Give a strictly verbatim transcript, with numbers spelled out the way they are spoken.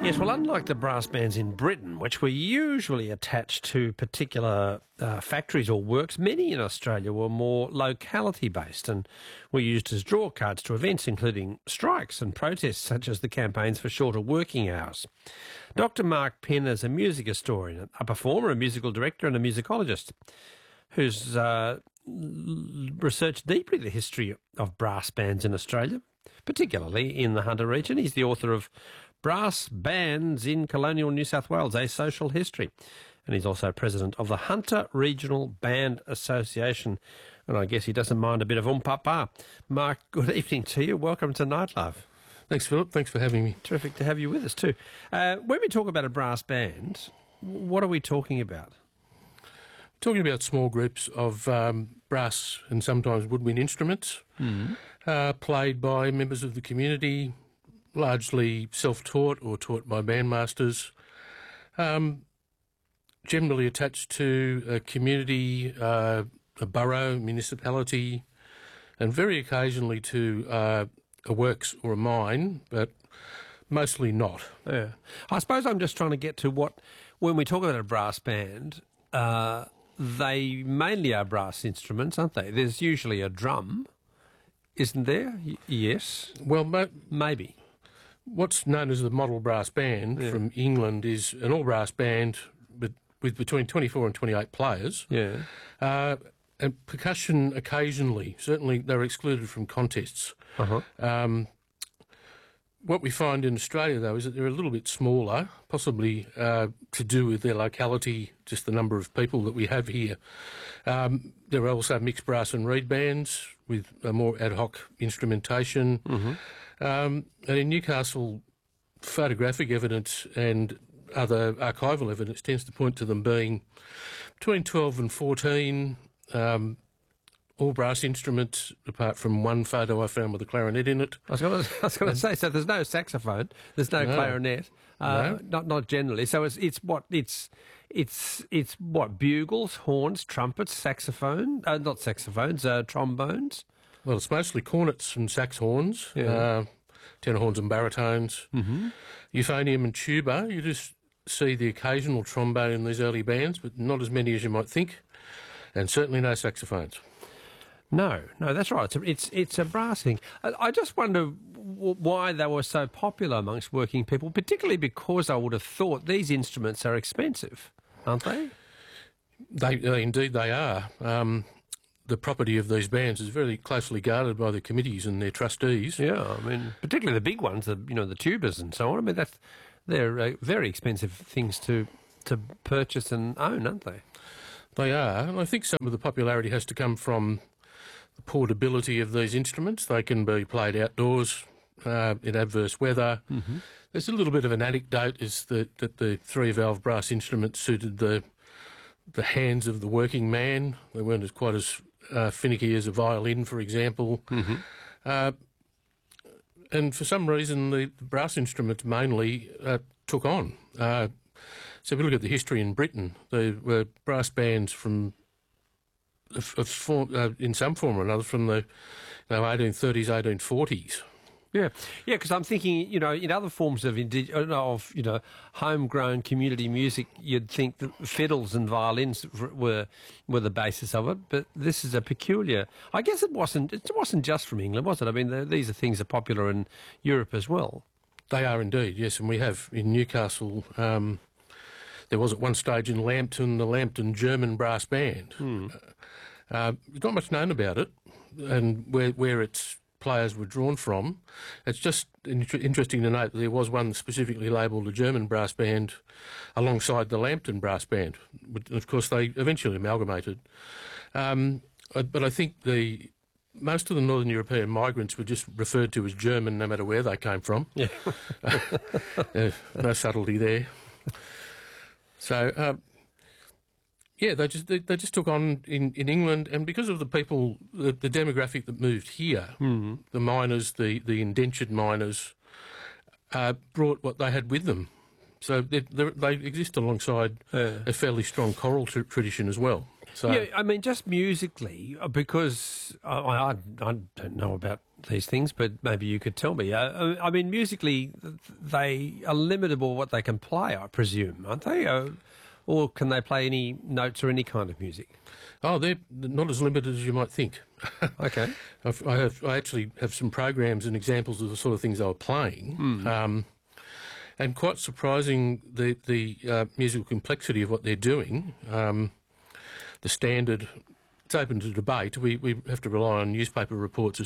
Yes, well, unlike the brass bands in Britain, which were usually attached to particular uh, factories or works, many in Australia were more locality-based and were used as draw cards to events, including strikes and protests, such as the campaigns for shorter working hours. Doctor Mark Penn is a music historian, a performer, a musical director and a musicologist who's uh, researched deeply the history of brass bands in Australia, particularly in the Hunter region. He's the author of Brass Bands in Colonial New South Wales, A Social History. And he's also president of the Hunter Regional Band Association. And I guess he doesn't mind a bit of um-pa-pa. Mark, good evening to you. Welcome to Nightlife. Thanks, Philip. Thanks for having me. Terrific to have you with us too. Uh, when we talk about a brass band, what are we talking about? Talking about small groups of um, brass and sometimes woodwind instruments mm. uh, played by members of the community, largely self-taught or taught by bandmasters, um, generally attached to a community, uh, a borough, municipality, and very occasionally to uh, a works or a mine, but mostly not. Yeah. I suppose I'm just trying to get to what, when we talk about a brass band, uh, they mainly are brass instruments, aren't they? There's usually a drum, isn't there? Y- yes. Well, mo- maybe. What's known as the model brass band yeah. from England is an all-brass band but with between twenty-four and twenty-eight players. Yeah. Uh, and percussion occasionally. Certainly they're excluded from contests. Uh-huh. Um, what we find in Australia, though, is that they're a little bit smaller, possibly uh, to do with their locality, just the number of people that we have here. Um, there are also mixed brass and reed bands with a more ad hoc instrumentation. Mm-hmm. Um, and in Newcastle, photographic evidence and other archival evidence tends to point to them being between twelve and fourteen, um, all brass instruments, apart from one photo I found with a clarinet in it. I was going to, I was going to say, so there's no saxophone, there's no, No. clarinet, uh, No. not not generally. So it's it's what it's it's it's what bugles, horns, trumpets, saxophone, uh, not saxophones, uh, trombones. Well, it's mostly cornets and sax horns, Yeah. uh, tenor horns and baritones, Mm-hmm. euphonium and tuba. You just see the occasional trombone in these early bands, but not as many as you might think, and certainly no saxophones. No, no, that's right. It's a, it's, it's a brass thing. I, I just wonder w- why they were so popular amongst working people, particularly because I would have thought these instruments are expensive, aren't they? They, uh, indeed they are. Um, the property of these bands is very closely guarded by the committees and their trustees. Yeah, I mean, particularly the big ones, the you know the tubas and so on. I mean, that's they're uh, very expensive things to to purchase and own, aren't they? They are, and I think some of the popularity has to come from the portability of these instruments. They can be played outdoors uh, in adverse weather. Mm-hmm. There's a little bit of an anecdote is that, that the three-valve brass instruments suited the the hands of the working man. They weren't as quite as uh, finicky as a violin, for example. Mm-hmm. Uh, and for some reason, the, the brass instruments mainly uh, took on. Uh, so if we look at the history in Britain, there were brass bands from of, of form, uh, in some form or another from the you know, eighteen thirties, eighteen forties. Yeah, yeah, because I'm thinking, you know, in other forms of indi- of you know homegrown community music, you'd think that fiddles and violins were were the basis of it, but this is a peculiar. I guess it wasn't. It wasn't just from England, was it? I mean, the, these are things that are popular in Europe as well. They are indeed, yes, and we have in Newcastle. Um, there was at one stage in Lambton the Lambton German Brass Band. Hmm. Uh, there's not much known about it, and where where its players were drawn from. It's just inter- interesting to note that there was one specifically labelled a German brass band alongside the Lambton Brass Band. Which, of course, they eventually amalgamated. Um, but I think the most of the Northern European migrants were just referred to as German no matter where they came from. Yeah. uh, no subtlety there. So, uh, yeah, they just they, they just took on in, in England, and because of the people, the, the demographic that moved here, Mm. the miners, the, the indentured miners, uh, brought what they had with them. So they, they, they exist alongside Yeah. a fairly strong choral tr- tradition as well. So, yeah, I mean, just musically, uh, because I, I, I don't know about these things, but maybe you could tell me. Uh, I mean, musically, they are limited by what they can play, I presume, aren't they? Uh, or can they play any notes or any kind of music? oh, they're not as limited as you might think. Okay. I've, I, have, I actually have some programs and examples of the sort of things they were playing. Mm. Um, and quite surprising, the, the uh, musical complexity of what they're doing. Um, the standard, it's open to debate. We, we have to rely on newspaper reports